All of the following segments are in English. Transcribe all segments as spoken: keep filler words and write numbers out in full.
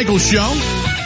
Michaels Show.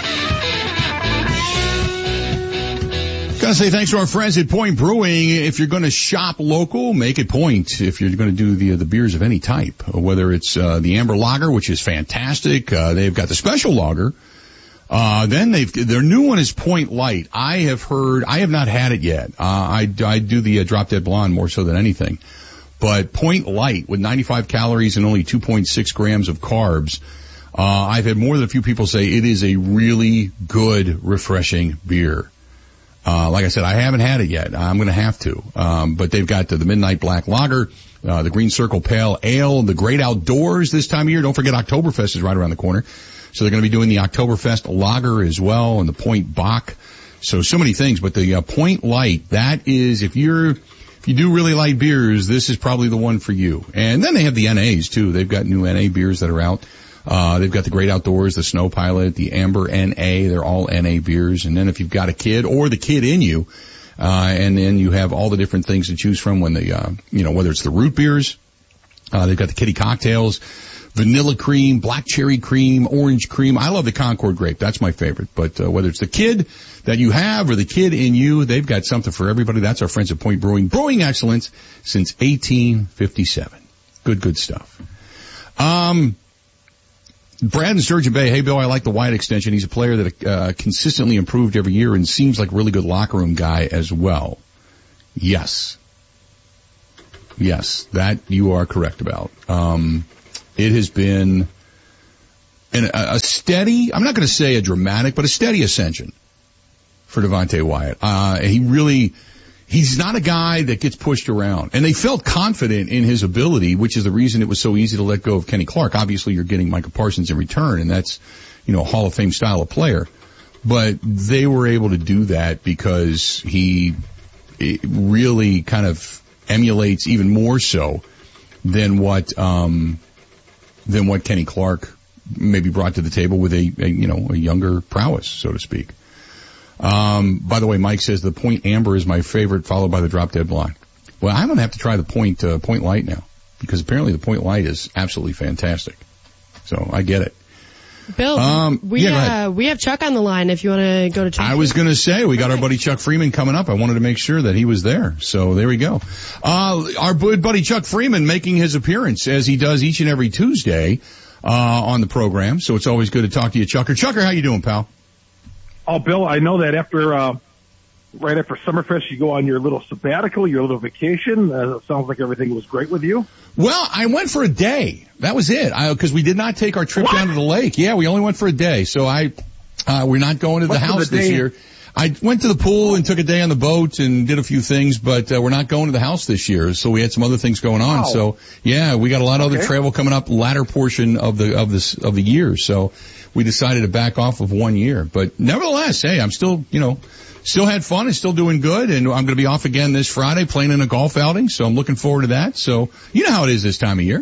Gotta say thanks to our friends at Point Brewing. If you're going to shop local, make it Point. If you're going to do the the beers of any type, whether it's uh, the Amber Lager, which is fantastic, uh, they've got the Special Lager. Uh, then they've their new one is Point Light. I have heard, I have not had it yet. Uh, I I do the uh, Drop Dead Blonde more so than anything, but Point Light with ninety-five calories and only two point six grams of carbs. Uh, I've had more than a few people say it is a really good, refreshing beer. Uh, like I said, I haven't had it yet. I'm going to have to. Um, but they've got the, the Midnight Black Lager, uh, the Green Circle Pale Ale, the Great Outdoors this time of year. Don't forget Oktoberfest is right around the corner. So they're going to be doing the Oktoberfest Lager as well and the Point Bock. So, so many things. But the uh, Point Light, that is, if you're, if you do really light beers, this is probably the one for you. And then they have the N As too. They've got new N A beers that are out. Uh, they've got the Great Outdoors, the Snow Pilot, the Amber N A. They're all N A beers. And then if you've got a kid or the kid in you, uh, and then you have all the different things to choose from when the, uh, you know, whether it's the root beers, uh, they've got the kitty cocktails, vanilla cream, black cherry cream, orange cream. I love the Concord grape. That's my favorite. But, uh, whether it's the kid that you have or the kid in you, they've got something for everybody. That's our friends at Point Brewing. Brewing excellence since eighteen fifty-seven. Good, good stuff. Um, Brad in Sturgeon Bay, hey Bill, I like the Wyatt extension. He's a player that uh, consistently improved every year and seems like a really good locker room guy as well. Yes. Yes, that you are correct about. Um, it has been an, a steady, I'm not going to say a dramatic, but a steady ascension for Devontae Wyatt. Uh, he really, he's not a guy that gets pushed around. And they felt confident in his ability, which is the reason it was so easy to let go of Kenny Clark. Obviously, you're getting Micah Parsons in return, and that's, you know, a Hall of Fame style of player. But they were able to do that because he really kind of emulates even more so than what, um, than what Kenny Clark maybe brought to the table with a, a you know, a younger prowess, so to speak. Um, by the way, Mike says the Point Amber is my favorite, followed by the Drop Dead Blonde. Well, I'm going to have to try the Point, uh, Point Light now, because apparently the Point Light is absolutely fantastic. So I get it. Bill, um, we, yeah, uh, we have Chuck on the line if you want to go to Chuck. I was going to say, we got our buddy Chuck Freeman coming up. I wanted to make sure that he was there. So there we go. Uh, our good buddy Chuck Freeman making his appearance as he does each and every Tuesday, uh, on the program. So it's always good to talk to you, Chucker. Chucker, how you doing, pal? Oh, Bill, I know that after, uh, right after Summerfest, you go on your little sabbatical, your little vacation. Uh, it sounds like everything was great with you. Well, I went for a day. That was it. I, cause we did not take our trip what? down to the lake. Yeah, we only went for a day. So I, uh, we're not going to the What's house the this day? year. I went to the pool and took a day on the boat and did a few things, but uh, we're not going to the house this year. So we had some other things going on. Wow. So yeah, we got a lot of Okay. other travel coming up latter portion of the, of this, of the year. So we decided to back off of one year, but nevertheless, hey, I'm still, you know, still had fun and still doing good. And I'm going to be off again this Friday playing in a golf outing. So I'm looking forward to that. So you know how it is this time of year.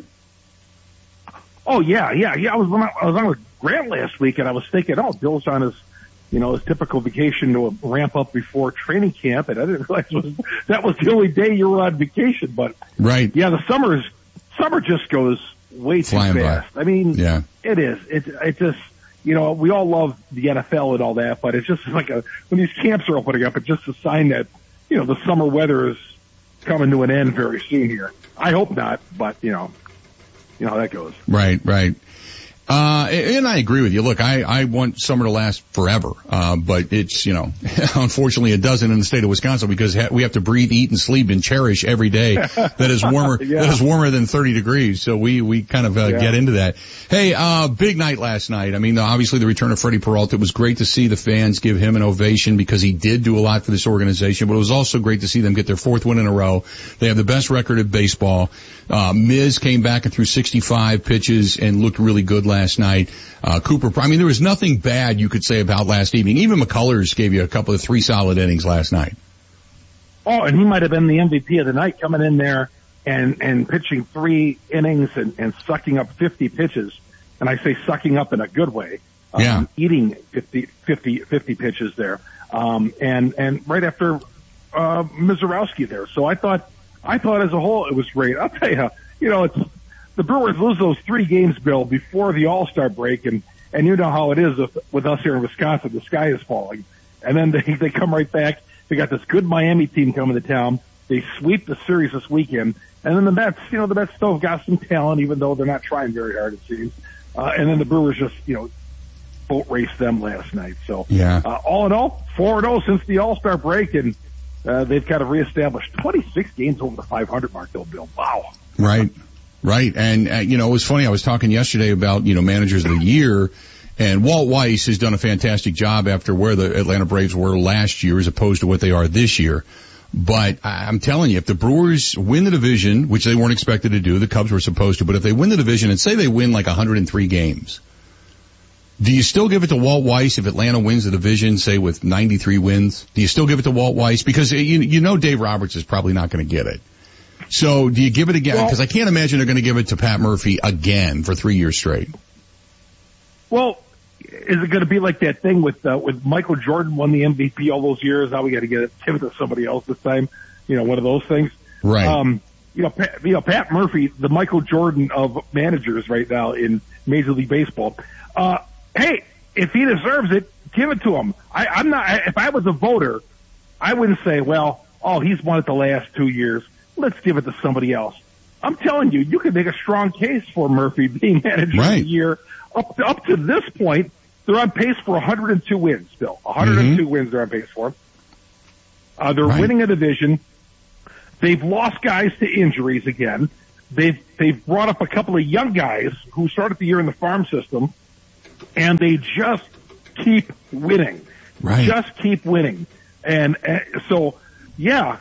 Oh, yeah, yeah, yeah. I was, I was on with Grant last week, and I was thinking, oh, Bill's on his, you know, his typical vacation to ramp up before training camp, and I didn't realize it was, that was the only day you were on vacation. But Right. yeah, the summer is, summer just goes way too Flying by. fast. I mean, Yeah. it is. It, it just, you know, we all love the N F L and all that, but it's just like a, when these camps are opening up, it's just a sign that, you know, the summer weather is coming to an end very soon here. I hope not, but, you know, you know how that goes. Right, right. Uh, and I agree with you. Look, I, I want summer to last forever. Uh, but it's, you know, unfortunately it doesn't in the state of Wisconsin because ha- we have to breathe, eat, and sleep and cherish every day that is warmer, Yeah. that is warmer than thirty degrees. So we, we kind of, uh, Yeah. get into that. Hey, uh, big night last night. I mean, obviously the return of Freddie Peralta. It was great to see the fans give him an ovation because he did do a lot for this organization, but it was also great to see them get their fourth win in a row. They have the best record of baseball. Uh, Miz came back and threw sixty-five pitches and looked really good last night. Uh, Cooper, I mean, there was nothing bad you could say about last evening. Even McCullers gave you a couple of three solid innings last night. Oh, and he might have been the M V P of the night coming in there and, and pitching three innings and, and sucking up fifty pitches. And I say sucking up in a good way. Um, Yeah. Eating fifty, fifty, fifty pitches there. Um, and, and right after, uh, Mizorowski there. So I thought, I thought as a whole it was great. I'll tell you, you know, it's, the Brewers lose those three games, Bill, before the All-Star break, and, And you know how it is with, with us here in Wisconsin. The sky is falling. And then they, they come right back. They got this good Miami team coming to town. They sweep the series this weekend. And then the Mets, you know, the Mets still have got some talent, even though they're not trying very hard, it seems. Uh, and then the Brewers just, you know, boat raced them last night. So, yeah. uh, all in all, four and oh since the All-Star break, and uh, they've kind of reestablished twenty-six games over the five hundred mark, though, Bill. Wow. Right. Right. And, uh, you know, it was funny. I was talking yesterday about, you know, managers of the year, and Walt Weiss has done a fantastic job after where the Atlanta Braves were last year as opposed to what they are this year. But I'm telling you, if the Brewers win the division, which they weren't expected to do, the Cubs were supposed to, but if they win the division and say they win like one hundred three games, do you still give it to Walt Weiss if Atlanta wins the division, say with ninety-three wins? Do you still give it to Walt Weiss? Because you, you know Dave Roberts is probably not going to get it. So do you give it again? Because well, I can't imagine they're going to give it to Pat Murphy again for three years straight. Well, is it going to be like that thing with uh, with Michael Jordan won the M V P all those years? Now we got to get it give it to somebody else this time. You know, one of those things. Right. Um, you know, Pat, you know, Pat Murphy, the Michael Jordan of managers right now in Major League Baseball. Uh, hey, if he deserves it, give it to him. I, I'm not. If I was a voter, I wouldn't say, well, oh, he's won it the last two years. Let's give it to somebody else. I'm telling you, you could make a strong case for Murphy being manager right. of the year. Up to, up to this point, they're on pace for one hundred two wins, Bill. one hundred two mm-hmm. wins they're on pace for. Uh, they're right. winning a division. They've lost guys to injuries again. They've, they've brought up a couple of young guys who started the year in the farm system, and they just keep winning. Right. Just keep winning. And, uh, so, yeah,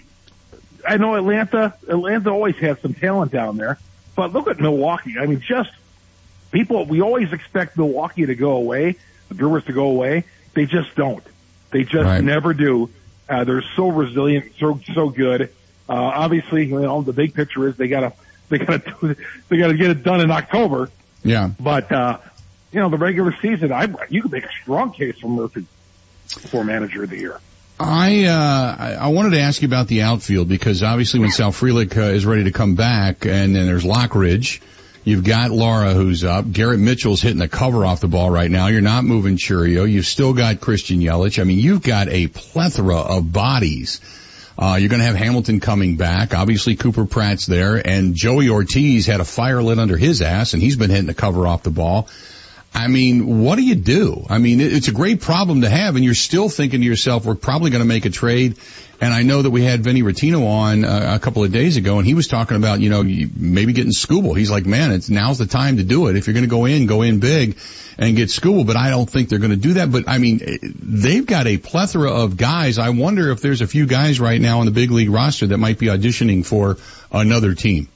I know Atlanta, Atlanta always has some talent down there, but look at Milwaukee. I mean, just people, we always expect Milwaukee to go away, the Brewers to go away. They just don't. They just right. never do. Uh, they're so resilient, so, so good. Uh, obviously, you know, the big picture is they gotta, they gotta do, they gotta get it done in October. Yeah. But, uh, you know, the regular season, I, you could make a strong case for Murphy for manager of the year. I, uh, I wanted to ask you about the outfield because obviously when Sal Frelick uh, is ready to come back and then there's Lockridge, you've got Lara who's up, Garrett Mitchell's hitting the cover off the ball right now, you're not moving Churio, you've still got Christian Yelich, I mean you've got a plethora of bodies. Uh, you're gonna have Hamilton coming back, obviously Cooper Pratt's there, and Joey Ortiz had a fire lit under his ass and he's been hitting the cover off the ball. I mean, what do you do? I mean, it's a great problem to have, and you're still thinking to yourself, we're probably going to make a trade. And I know that we had Vinny Rottino on uh, a couple of days ago, and he was talking about, you know, maybe getting Skubal. He's like, man, it's now's the time to do it. If you're going to go in, go in big and get Skubal. But I don't think they're going to do that. But, I mean, they've got a plethora of guys. I wonder if there's a few guys right now on the big league roster that might be auditioning for another team.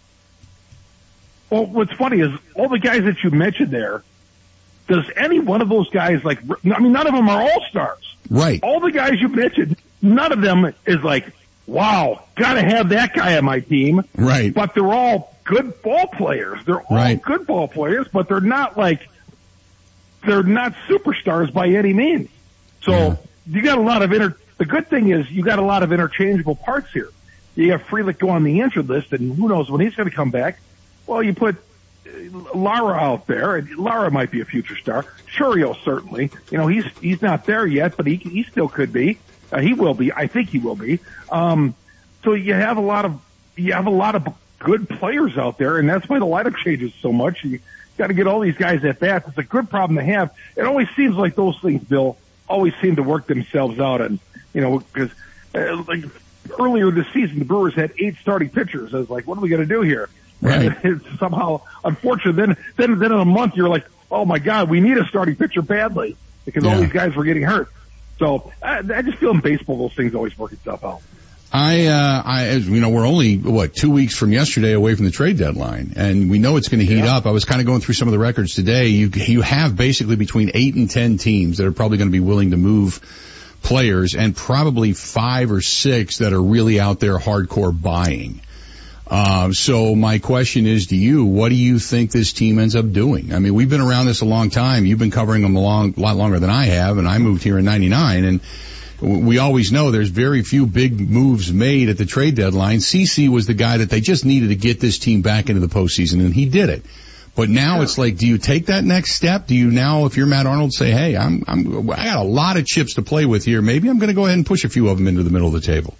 Well, what's funny is all the guys that you mentioned there, does any one of those guys, like, I mean, none of them are all-stars. Right. All the guys you mentioned, none of them is like, wow, gotta have that guy on my team. Right. But they're all good ball players. They're all right. good ball players, but they're not like, they're not superstars by any means. So yeah. you got a lot of inter, the good thing is you got a lot of interchangeable parts here. You have Frelick go on the injured list, and who knows when he's going to come back. Well, you put Lara out there, and Lara might be a future star. Churio certainly. You know, he's he's not there yet, but he he still could be. Uh, he will be. I think he will be. Um, so you have a lot of you have a lot of good players out there, and that's why the lineup changes so much. You got to get all these guys at bats. It's a good problem to have. It always seems like those things, Bill, always seem to work themselves out, and you know, because uh, like earlier this season, the Brewers had eight starting pitchers. I was like, what are we going to do here? Right. And it's somehow unfortunate. Then, then, then in a month, you're like, oh my God, we need a starting pitcher badly because yeah. all these guys were getting hurt. So I, I just feel in baseball, those things always work itself out. I, uh, I, as you know, we're only, what, two weeks from yesterday away from the trade deadline, and we know it's going to heat yeah. up. I was kind of going through some of the records today. You, you have basically between eight and ten teams that are probably going to be willing to move players, and probably five or six that are really out there hardcore buying. Uh, so my question is to you, what do you think this team ends up doing? I mean, we've been around this a long time. You've been covering them a long, lot longer than I have, and I moved here in ninety-nine, and we always know there's very few big moves made at the trade deadline. C C was the guy that they just needed to get this team back into the postseason, and he did it. But now Yeah. it's like, do you take that next step? Do you now, if you're Matt Arnold, say, hey, I'm, I'm, I got a lot of chips to play with here. Maybe I'm going to go ahead and push a few of them into the middle of the table.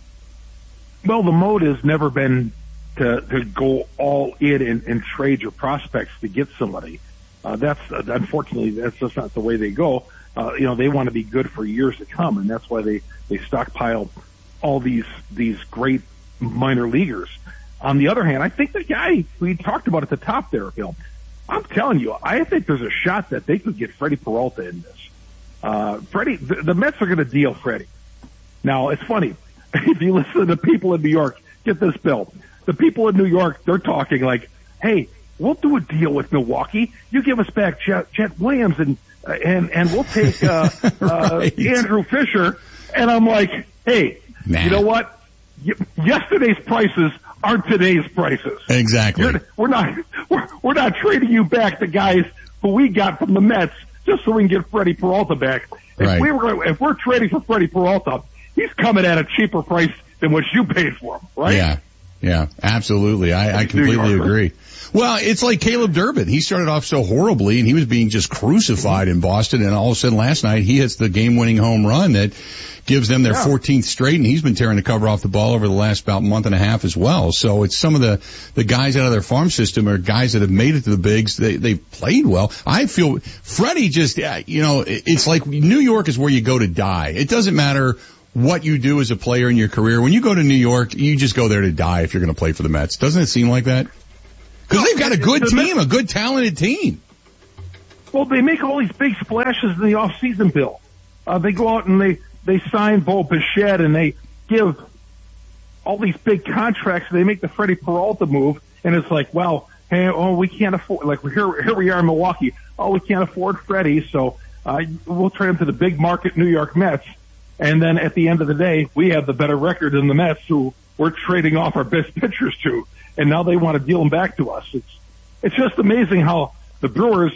Well, the mode has never been to, to go all in and, and trade your prospects to get somebody. Uh, that's, uh, unfortunately, that's just not the way they go. Uh, you know, they want to be good for years to come, and that's why they, they stockpile all these, these great minor leaguers. On the other hand, I think the guy we talked about at the top there, Bill, I'm telling you, I think there's a shot that they could get Freddie Peralta in this. Uh, Freddie, the, the Mets are going to deal Freddie. Now, it's funny. If you listen to the people in New York, get this, Bill. The people in New York, they're talking like, hey, we'll do a deal with Milwaukee. You give us back Jet, Jet Williams and, uh, and, and we'll take, uh, right. uh, Andrew Fisher. And I'm like, hey, nah. you know what? Y- yesterday's prices aren't today's prices. Exactly. You're, we're not, we're, we're not trading you back the guys who we got from the Mets just so we can get Freddie Peralta back. If Right. we were, if we're trading for Freddie Peralta, he's coming at a cheaper price than what you paid for him, right? Yeah. Yeah, absolutely. I, I completely agree. Well, it's like Caleb Durbin. He started off so horribly and he was being just crucified in Boston, and all of a sudden last night he hits the game-winning home run that gives them their yeah. fourteenth straight, and he's been tearing the cover off the ball over the last about month and a half as well. So it's some of the, the guys out of their farm system are guys that have made it to the bigs. They, they've played well. I feel Freddie just, you know, it's like New York is where you go to die. It doesn't matter what you do as a player in your career. When you go to New York, you just go there to die if you're going to play for the Mets. Doesn't it seem like that? Because they've got a good team, a good talented team. Well, they make all these big splashes in the off-season, Bill. Uh, they go out and they, they sign Bo Bichette and they give all these big contracts. They make the Freddie Peralta move, and it's like, well, hey, oh, we can't afford, like, here, here we are in Milwaukee. Oh, we can't afford Freddie, so, uh, we'll trade him to the big market New York Mets. And then at the end of the day, we have the better record than the Mets, who we're trading off our best pitchers to. And now they want to deal them back to us. It's, it's just amazing how the Brewers,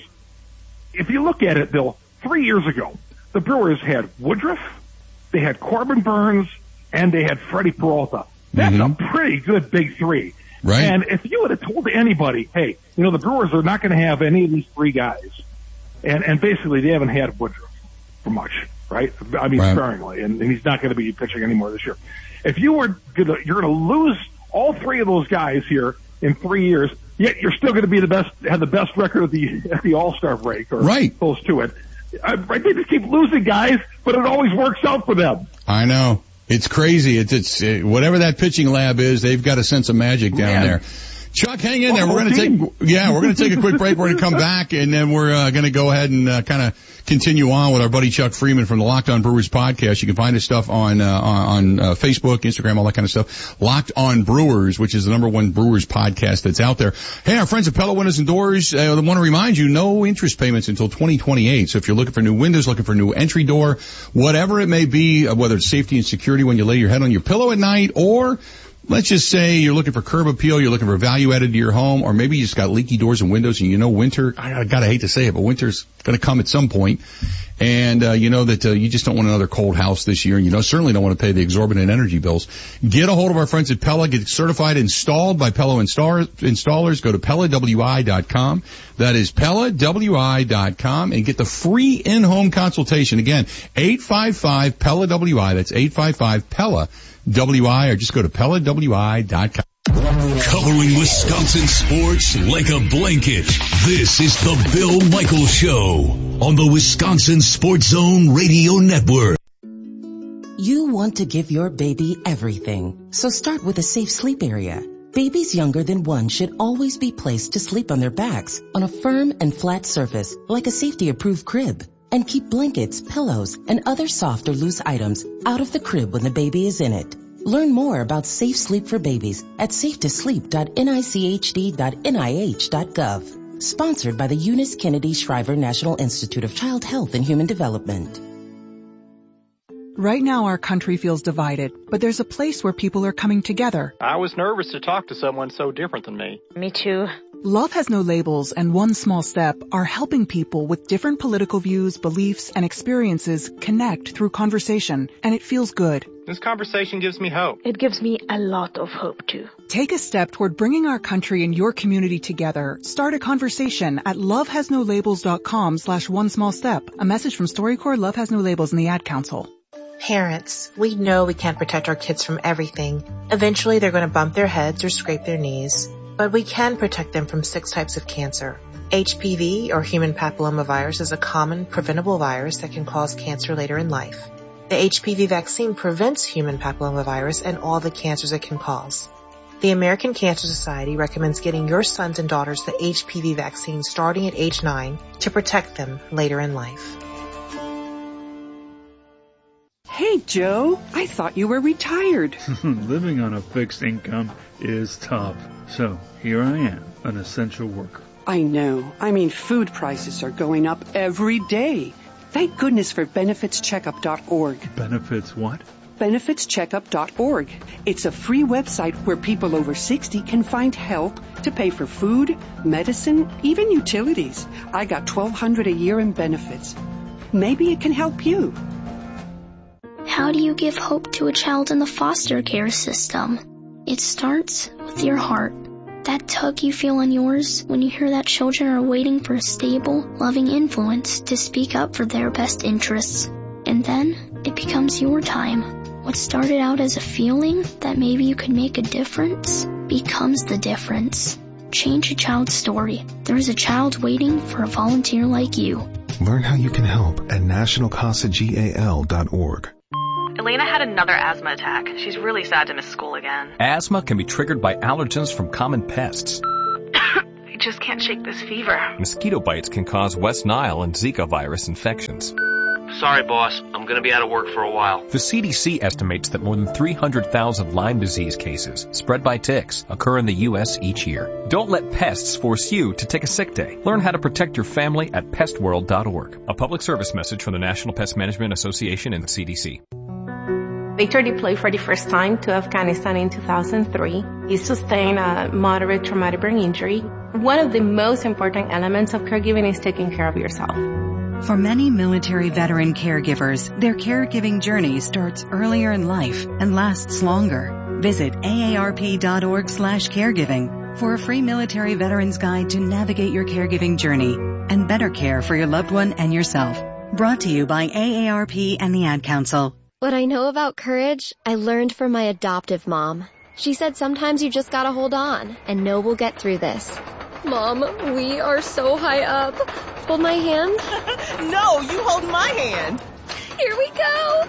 if you look at it, Bill, three years ago, the Brewers had Woodruff, they had Corbin Burns, and they had Freddie Peralta. That's mm-hmm. a pretty good big three. Right. And if you would have told anybody, hey, you know, the Brewers are not going to have any of these three guys, and, and basically they haven't had Woodruff for much. Right? I mean, right. sparingly, and, and he's not going to be pitching anymore this year. If you were gonna, you're going to lose all three of those guys here in three years, yet you're still going to be the best, have the best record at the at the All-Star break, or right. close to it. I, right? They just keep losing guys, but it always works out for them. I know. It's crazy. It's it's it, whatever that pitching lab is, they've got a sense of magic down Man. there. Chuck, hang in there. We're going to take, yeah, we're going to take a quick break. We're going to come back, and then we're uh, going to go ahead and uh, kind of continue on with our buddy Chuck Freeman from the Locked On Brewers podcast. You can find his stuff on uh, on uh, Facebook, Instagram, all that kind of stuff. Locked On Brewers, which is the number one Brewers podcast that's out there. Hey, our friends at Pella Windows and Doors, uh, want to remind you, no interest payments until twenty twenty-eight. So if you're looking for new windows, looking for a new entry door, whatever it may be, uh, whether it's safety and security when you lay your head on your pillow at night, or let's just say you're looking for curb appeal, you're looking for value added to your home, or maybe you just got leaky doors and windows, and you know winter, I, I gotta hate to say it, but winter's gonna come at some point, and uh, you know that uh, you just don't want another cold house this year, and you know certainly don't want to pay the exorbitant energy bills. Get a hold of our friends at Pella, get certified installed by Pella install- installers. Go to Pella W I dot com. That is Pella W I dot com, and get the free in-home consultation. Again, eight five five Pella W I. That's eight five five Pella W I, or just go to Pella W I dot com. Covering Wisconsin sports like a blanket. This is the Bill Michaels Show on the Wisconsin Sports Zone Radio Network. You want to give your baby everything, so start with a safe sleep area. Babies younger than one should always be placed to sleep on their backs on a firm and flat surface like a safety-approved crib. And keep blankets, pillows, and other soft or loose items out of the crib when the baby is in it. Learn more about safe sleep for babies at safe to sleep dot N I C H D dot N I H dot gov. Sponsored by the Eunice Kennedy Shriver National Institute of Child Health and Human Development. Right now our country feels divided, but there's a place where people are coming together. I was nervous to talk to someone so different than me. Me too. Love Has No Labels and One Small Step are helping people with different political views, beliefs, and experiences connect through conversation, and it feels good. This conversation gives me hope. It gives me a lot of hope, too. Take a step toward bringing our country and your community together. Start a conversation at lovehasnolabels.com slash one small step. A message from StoryCorps, Love Has No Labels, and the Ad Council. Parents, we know we can't protect our kids from everything. Eventually, they're going to bump their heads or scrape their knees. But we can protect them from six types of cancer. H P V, or human papillomavirus, is a common preventable virus that can cause cancer later in life. The H P V vaccine prevents human papillomavirus and all the cancers it can cause. The American Cancer Society recommends getting your sons and daughters the H P V vaccine starting at age nine to protect them later in life. Hey, Joe, I thought you were retired. Living on a fixed income is tough. So here I am, an essential worker. I know. I mean, food prices are going up every day. Thank goodness for benefits checkup dot org. Benefits what? benefits checkup dot org. It's a free website where people over sixty can find help to pay for food, medicine, even utilities. I got twelve hundred dollars a year in benefits. Maybe it can help you. How do you give hope to a child in the foster care system? It starts with your heart. That tug you feel in yours when you hear that children are waiting for a stable, loving influence to speak up for their best interests. And then it becomes your time. What started out as a feeling that maybe you could make a difference becomes the difference. Change a child's story. There is a child waiting for a volunteer like you. Learn how you can help at national casa gal dot org. Elena had another asthma attack. She's really sad to miss school again. Asthma can be triggered by allergens from common pests. I just can't shake this fever. Mosquito bites can cause West Nile and Zika virus infections. Sorry, boss. I'm going to be out of work for a while. The C D C estimates that more than three hundred thousand Lyme disease cases, spread by ticks, occur in the U S each year. Don't let pests force you to take a sick day. Learn how to protect your family at pest world dot org. A public service message from the National Pest Management Association and the C D C. Victor deployed for the first time to Afghanistan in two thousand three. He sustained a moderate traumatic brain injury. One of the most important elements of caregiving is taking care of yourself. For many military veteran caregivers, their caregiving journey starts earlier in life and lasts longer. Visit A A R P dot org slash caregiving for a free military veterans guide to navigate your caregiving journey and better care for your loved one and yourself. Brought to you by A A R P and the Ad Council. What I know about courage, I learned from my adoptive mom. She said sometimes you just gotta hold on and know we'll get through this. Mom, we are so high up. Hold my hand. No, you hold my hand. Here we go.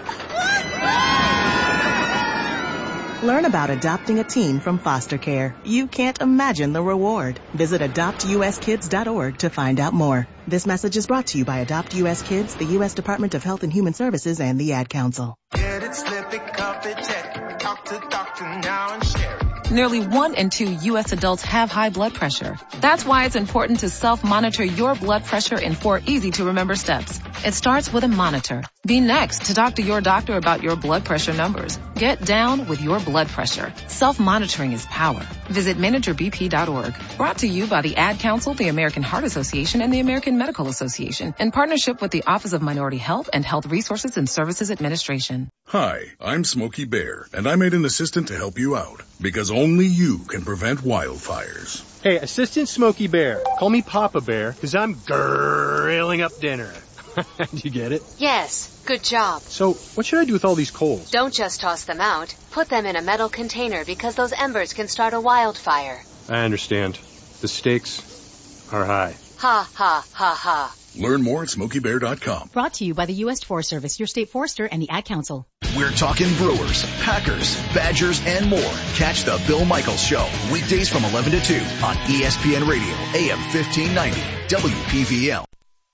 Learn about adopting a teen from foster care. You can't imagine the reward. Visit adopt U S kids dot org to find out more. This message is brought to you by Adopt U S Kids, the U S Department of Health and Human Services, and the Ad Council. Get it, slip it, cup it, check it. Talk to doctor now and share it. Nearly one in two U S adults have high blood pressure. That's why it's important to self-monitor your blood pressure in four easy-to-remember steps. It starts with a monitor. Be next to talk to your doctor about your blood pressure numbers. Get down with your blood pressure. Self-monitoring is power. Visit manager b p dot org. Brought to you by the Ad Council, the American Heart Association, and the American Medical Association, in partnership with the Office of Minority Health and Health Resources and Services Administration. Hi, I'm Smokey Bear, and I made an assistant to help you out, because only you can prevent wildfires. Hey, Assistant Smokey Bear, call me Papa Bear, because I'm grilling up dinner. Do you get it? Yes, good job. So, what should I do with all these coals? Don't just toss them out. Put them in a metal container because those embers can start a wildfire. I understand. The stakes are high. Ha, ha, ha, ha. Learn more at smokey bear dot com. Brought to you by the U S Forest Service, your state forester, and the Ad Council. We're talking Brewers, Packers, Badgers, and more. Catch the Bill Michaels Show weekdays from eleven to two on E S P N Radio, A M fifteen ninety, W P V L.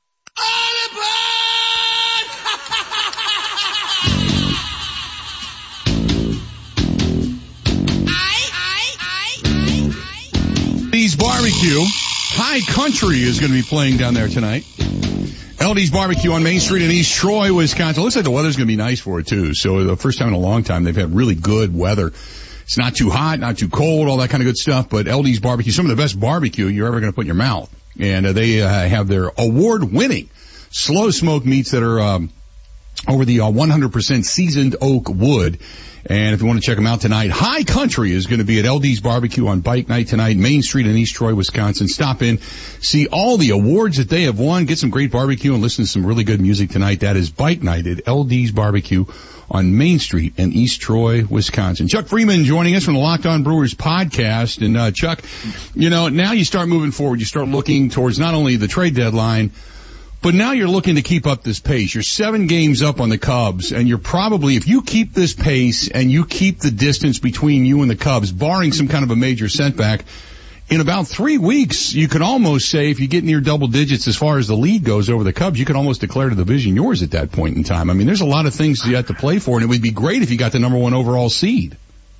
L D's Barbecue. High Country is going to be playing down there tonight. L D's Barbecue on Main Street in East Troy, Wisconsin. Looks like the weather's going to be nice for it, too. So the first time in a long time they've had really good weather. It's not too hot, not too cold, all that kind of good stuff. But L D's Barbecue, some of the best barbecue you're ever going to put in your mouth. And uh, they uh, have their award-winning slow smoke meats that are um, over the uh, one hundred percent seasoned oak wood. And if you want to check them out tonight, High Country is going to be at L D's Barbecue on Bike Night tonight, Main Street in East Troy, Wisconsin. Stop in, see all the awards that they have won, get some great barbecue, and listen to some really good music tonight. That is Bike Night at L D's Barbecue on Main Street in East Troy, Wisconsin. Chuck Freeman joining us from the Locked On Brewers podcast. And, uh, Chuck, you know, now you start moving forward. You start looking towards not only the trade deadline, but now you're looking to keep up this pace. You're seven games up on the Cubs, and you're probably, if you keep this pace and you keep the distance between you and the Cubs, barring some kind of a major setback, in about three weeks, you could almost say, if you get near double digits as far as the lead goes over the Cubs, you could almost declare the division yours at that point in time. I mean, there's a lot of things you have to play for, and it would be great if you got the number one overall seed.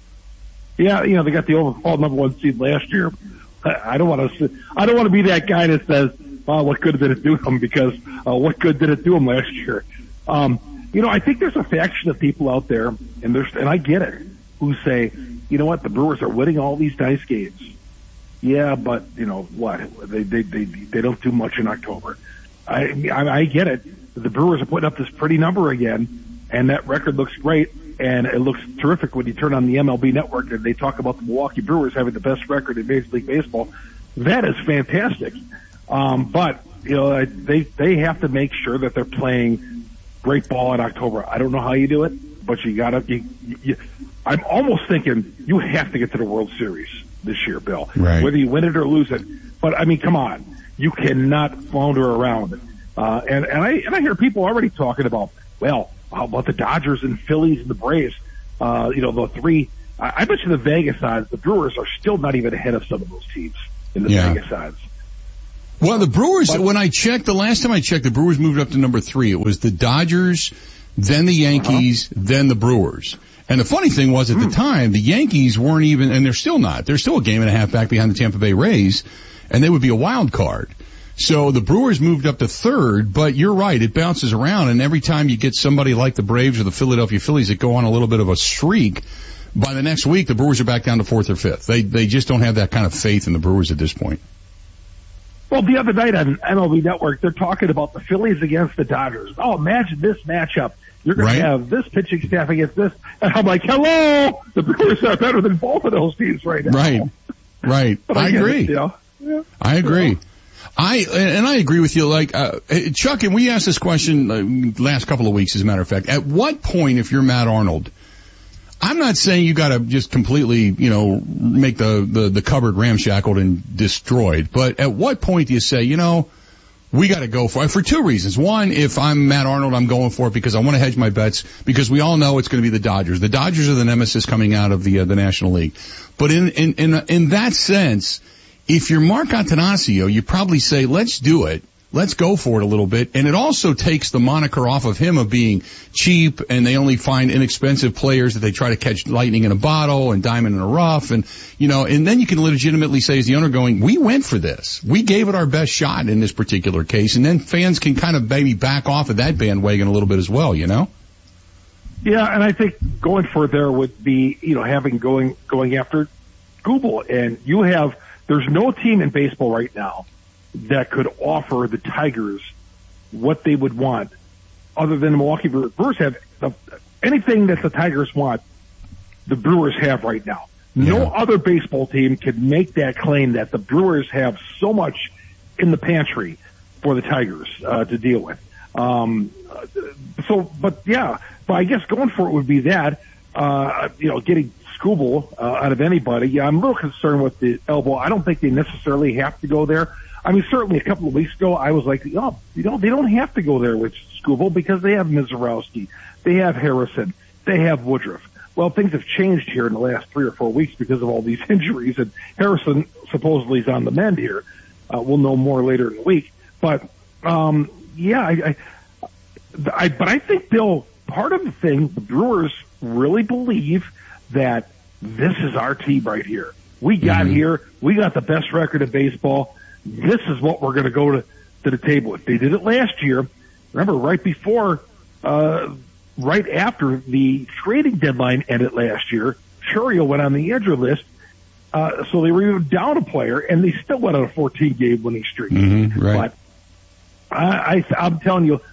Yeah, you know, they got the overall number one seed last year. I don't want to, I don't want to be that guy that says, oh, what good did it do them? Because uh, what good did it do them last year? Um, you know, I think there's a faction of people out there, and there's, and I get it, who say, you know what, the Brewers are winning all these nice games. Yeah, but you know what? They they they they don't do much in October. I I, I get it. The Brewers are putting up this pretty number again, and that record looks great, and it looks terrific when you turn on the M L B Network and they talk about the Milwaukee Brewers having the best record in Major League Baseball. That is fantastic. Um, but, you know, they, they have to make sure that they're playing great ball in October. I don't know how you do it, but you gotta, you, you, I'm almost thinking you have to get to the World Series this year, Bill. Right. Whether you win it or lose it. But I mean, come on. You cannot flounder around. Uh, and, and I, and I hear people already talking about, well, how about the Dodgers and Phillies and the Braves? Uh, you know, the three, I, I bet you the Vegas odds, the Brewers are still not even ahead of some of those teams in the yeah. Vegas odds. Well, the Brewers, when I checked, the last time I checked, the Brewers moved up to number three. It was the Dodgers, then the Yankees, uh-huh. then the Brewers. And the funny thing was, at hmm. the time, the Yankees weren't even, and they're still not, they're still a game and a half back behind the Tampa Bay Rays, and they would be a wild card. So the Brewers moved up to third, but you're right, it bounces around, and every time you get somebody like the Braves or the Philadelphia Phillies that go on a little bit of a streak, by the next week, the Brewers are back down to fourth or fifth. They, they just don't have that kind of faith in the Brewers at this point. Well, the other night on M L B Network, they're talking about the Phillies against the Dodgers. Oh, imagine this matchup. You're going right. to have this pitching staff against this. And I'm like, hello! The Brewers are better than both of those teams right now. Right, right. I, I agree. It, you know? yeah. I agree. I, and I agree with you. Like, uh, Chuck, and we asked this question uh, last couple of weeks, as a matter of fact. At what point, if you're Matt Arnold, I'm not saying you gotta just completely, you know, make the, the, the cupboard ramshackled and destroyed, but at what point do you say, you know, we gotta go for it? For two reasons. One, if I'm Matt Arnold, I'm going for it because I want to hedge my bets, because we all know it's gonna be the Dodgers. The Dodgers are the nemesis coming out of the, uh, the National League. But in, in, in, in that sense, if you're Mark Attanasio, you probably say, let's do it. Let's go for it a little bit. And it also takes the moniker off of him of being cheap, and they only find inexpensive players that they try to catch lightning in a bottle and diamond in a rough. And, you know, and then you can legitimately say as the owner going, we went for this. We gave it our best shot in this particular case. And then fans can kind of maybe back off of that bandwagon a little bit as well, you know? Yeah, and I think going for it there would be, you know, having going, going after Google. And you have, there's no team in baseball right now that could offer the Tigers what they would want other than the Milwaukee Brewers. Brewers have the, anything that the Tigers want, the Brewers have right now. No yeah. other baseball team can make that claim that the Brewers have so much in the pantry for the Tigers uh, to deal with. Um, so, but yeah, but I guess going for it would be that, uh, you know, getting Skubal uh, out of anybody. Yeah, I'm a little concerned with the elbow. I don't think they necessarily have to go there. I mean, certainly a couple of weeks ago, I was like, oh, you know, they don't have to go there with Skubal because they have Mizorowski, they have Harrison, they have Woodruff. Well, things have changed here in the last three or four weeks because of all these injuries, and Harrison supposedly is on the mend here. Uh, we'll know more later in the week. But, um, yeah, I, I, I, but I think, Bill, part of the thing, the Brewers really believe that this is our team right here. We got mm-hmm. here. We got the best record in baseball. This is what we're going to go to, to the table with. They did it last year. Remember, right before, uh, right after the trading deadline ended last year, Churiel went on the injured list. Uh, so they were even down a player, and they still went on a fourteen game winning streak. Mm-hmm, right. But I, I, I'm telling you,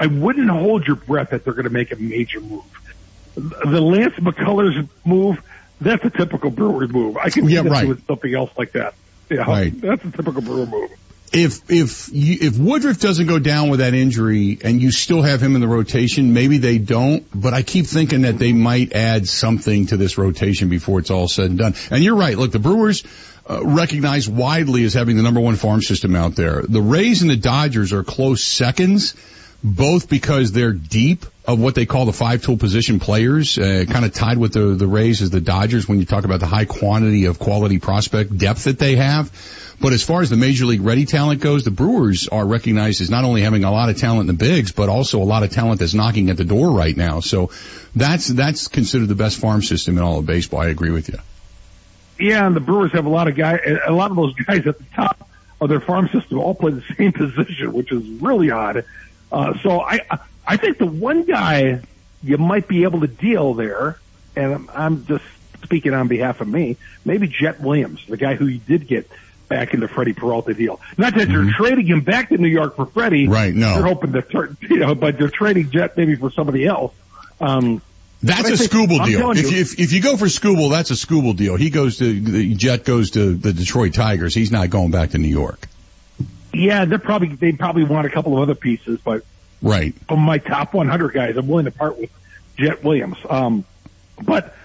I wouldn't hold your breath that they're going to make a major move. The Lance McCullers move, that's a typical Brewers move. I can see yeah, that right. with something else like that. Yeah, right. That's a typical Brewer move. If if you, if Woodruff doesn't go down with that injury and you still have him in the rotation, maybe they don't. But I keep thinking that they might add something to this rotation before it's all said and done. And you're right. Look, the Brewers uh, recognized widely as having the number one farm system out there. The Rays and the Dodgers are close seconds, both because they're deep of what they call the five-tool position players, uh, kind of tied with the, the Rays as the Dodgers when you talk about the high quantity of quality prospect depth that they have. But as far as the major league ready talent goes, the Brewers are recognized as not only having a lot of talent in the bigs, but also a lot of talent that's knocking at the door right now. So that's, that's considered the best farm system in all of baseball. I agree with you. Yeah, and the Brewers have a lot of guys, a lot of those guys at the top of their farm system all play the same position, which is really odd. Uh, so I, I think the one guy you might be able to deal there, and I'm, I'm just speaking on behalf of me, maybe Jet Williams, the guy who you did get back in the Freddie Peralta deal. Not that Mm-hmm. you're trading him back to New York for Freddie. Right, no. You're hoping to turn, you know, but you're trading Jet maybe for somebody else. Um, That's a Skubal deal. If you, if, if you go for Skubal, that's a Skubal deal. He goes to, the Jet goes to the Detroit Tigers. He's not going back to New York. Yeah, they're probably, they probably want a couple of other pieces, but right. From my top one hundred guys, I'm willing to part with Jet Williams. Um, but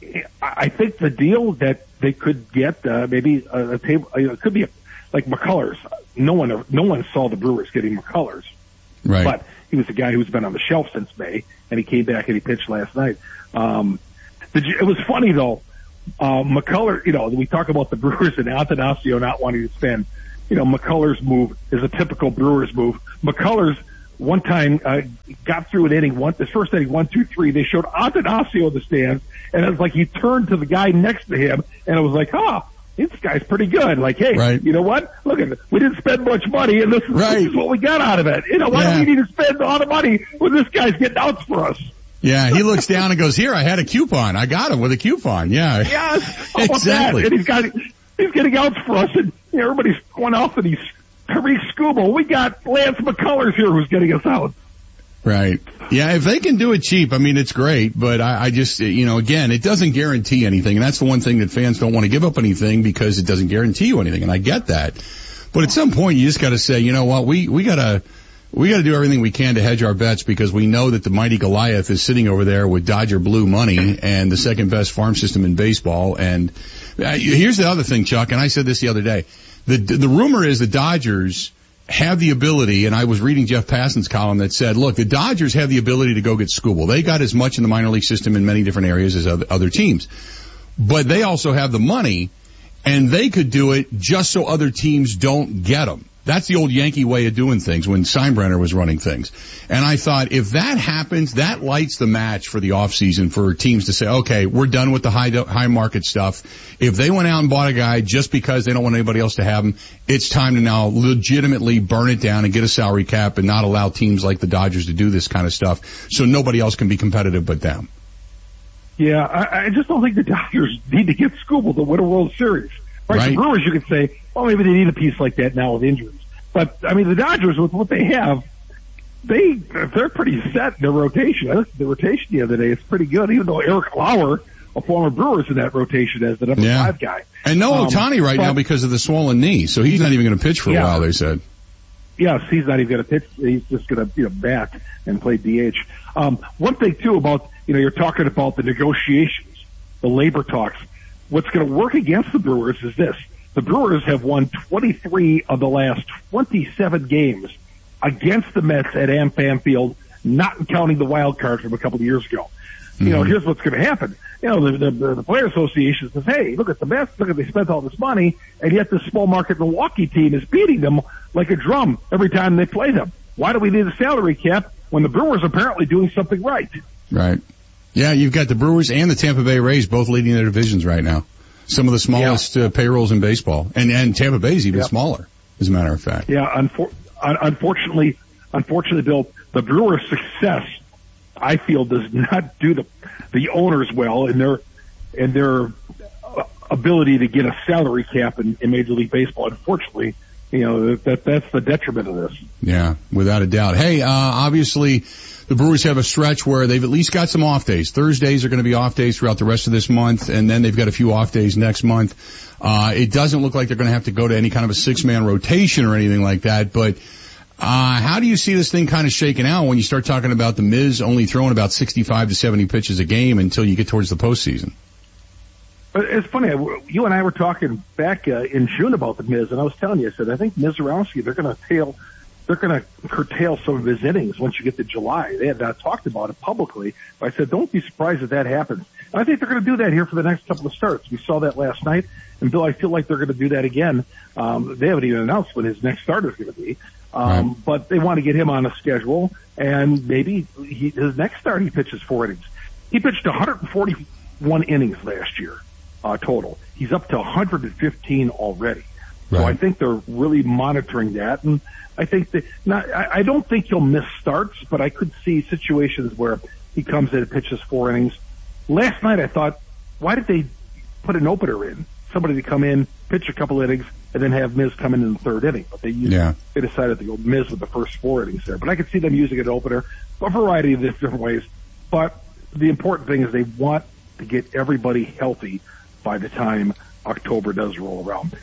I think the deal that they could get, uh, maybe a, a table, uh, it could be a, like McCullers. No one, no one saw the Brewers getting McCullers. Right. But he was a guy who's been on the shelf since May, and he came back and he pitched last night. Um, it was funny though. Uh, McCuller, you know, we talk about the Brewers and Attanasio not wanting to spend. You know, McCullers' move is a typical Brewers move. McCullers one time uh, got through an inning, one, his first inning, one, two, three. They showed Attanasio in the stands, and it was like he turned to the guy next to him, and it was like, oh, this guy's pretty good. Like, hey, right. you know what? Look at it. We didn't spend much money, and this is, right. this is what we got out of it. You know, why yeah. do we need to spend all the money when this guy's getting outs for us? Yeah, he looks down and goes, here, I had a coupon. I got him with a coupon. Yeah. Yes. How about exactly. that? And he's got, he's getting outs for us, and you know, everybody's going off, and he's Tariq Skubal. We got Lance McCullers here who's getting us out. Right. Yeah, if they can do it cheap, I mean, it's great, but I, I just, you know, again, it doesn't guarantee anything, and that's the one thing that fans don't want to give up anything because it doesn't guarantee you anything, and I get that. But at some point, you just got to say, you know what, we, we gotta, we gotta do everything we can to hedge our bets because we know that the mighty Goliath is sitting over there with Dodger blue money and the second best farm system in baseball. And uh, here's the other thing, Chuck, and I said this the other day. The, the rumor is the Dodgers have the ability, and I was reading Jeff Passan's column that said, look, the Dodgers have the ability to go get Skubal. They got as much in the minor league system in many different areas as other, other teams. But they also have the money, and they could do it just so other teams don't get them. That's the old Yankee way of doing things when Steinbrenner was running things. And I thought if that happens, that lights the match for the offseason for teams to say, okay, we're done with the high high market stuff. If they went out and bought a guy just because they don't want anybody else to have him, it's time to now legitimately burn it down and get a salary cap and not allow teams like the Dodgers to do this kind of stuff so nobody else can be competitive but them. Yeah, I, I just don't think the Dodgers need to get Skubal to win a World Series. Right? Right. The Brewers, you could say, well, maybe they need a piece like that now with injuries. But, I mean, the Dodgers, with what they have, they, they're pretty set in their rotation. I looked at the rotation the other day. It's pretty good, even though Eric Lauer, a former Brewer, is in that rotation as the number yeah. five guy. And no um, Ohtani right but, now because of the swollen knee, so he's not even going to pitch for a yeah. while, they said. Yes, he's not even going to pitch. He's just going to, you know, bat and play D H. Um, one thing, too, about, you know, you're talking about the negotiations, the labor talks. What's going to work against the Brewers is this. The Brewers have won twenty-three of the last twenty-seven games against the Mets at AmFam Field, not counting the wild card from a couple of years ago. Mm-hmm. You know, here's what's going to happen. You know, the, the, the Player Association says, hey, look at the Mets, look at they spent all this money, and yet this small market Milwaukee team is beating them like a drum every time they play them. Why do we need a salary cap when the Brewers are apparently doing something right? Right. Yeah, you've got the Brewers and the Tampa Bay Rays both leading their divisions right now. Some of the smallest yeah. uh, payrolls in baseball. And, and Tampa Bay's even yep. smaller, as a matter of fact. Yeah, unfor- unfortunately, unfortunately, Bill, the Brewers' success, I feel, does not do the the owners well in their in their ability to get a salary cap in, in Major League Baseball. Unfortunately, you know, that that's the detriment of this. Yeah, without a doubt. Hey, uh, obviously the Brewers have a stretch where they've at least got some off days. Thursdays are going to be off days throughout the rest of this month, and then they've got a few off days next month. Uh, it doesn't look like they're going to have to go to any kind of a six-man rotation or anything like that, but uh, how do you see this thing kind of shaking out when you start talking about the Miz only throwing about sixty-five to seventy pitches a game until you get towards the postseason? It's funny. You and I were talking back uh, in June about the Miz, and I was telling you, I said, I think Mizorowski, they're going to tail, they're going to curtail some of his innings once you get to July. They had not talked about it publicly, but I said, don't be surprised if that happens. And I think they're going to do that here for the next couple of starts. We saw that last night, and Bill, I feel like they're going to do that again. Um, they haven't even announced when his next start is going to be, um, right. But they want to get him on a schedule, and maybe he, his next start he pitches four innings. He pitched one hundred forty-one innings last year. Uh, total. He's up to one hundred fifteen already. Right. So I think they're really monitoring that. And I think that, not, I, I don't think he'll miss starts, but I could see situations where he comes in and pitches four innings. Last night I thought, why did they put an opener in? Somebody to come in, pitch a couple innings, and then have Miz come in in the third inning. But they used, yeah. they decided to go Miz with the first four innings there. But I could see them using an opener a variety of different ways. But the important thing is they want to get everybody healthy by the time October does roll around.